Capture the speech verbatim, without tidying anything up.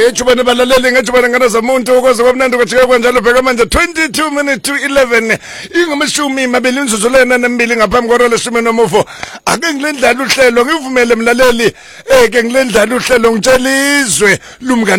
ejubane balaleli ngejubane ngana zamuntu ukwazi kwamnandi kwajika kanjalo bheka manje twenty-two minutes to eleven ingumshumi mabili inzuzulena nembili ngaphambi kwaro leshumi nomuvo ake ngilendlala uhlelo ngivumele mlaleli eke ngilendlala uhlelo ngitshelizwe lumka